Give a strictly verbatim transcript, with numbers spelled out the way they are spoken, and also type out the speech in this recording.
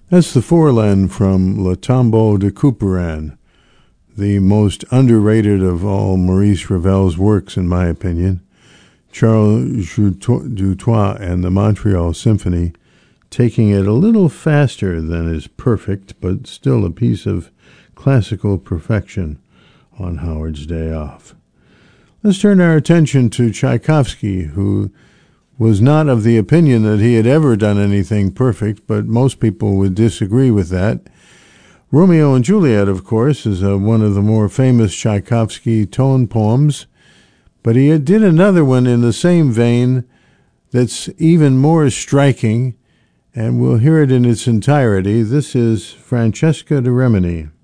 That's the Forlan from Le Tombeau de Couperin, the most underrated of all Maurice Ravel's works, in my opinion. Charles Dutoit and the Montreal Symphony, taking it a little faster than is perfect, but still a piece of classical perfection on Howard's day off. Let's turn our attention to Tchaikovsky, who was not of the opinion that he had ever done anything perfect, but most people would disagree with that. Romeo and Juliet, of course, is uh, one of the more famous Tchaikovsky tone poems, but he did another one in the same vein that's even more striking, and we'll hear it in its entirety. This is Francesca da Rimini.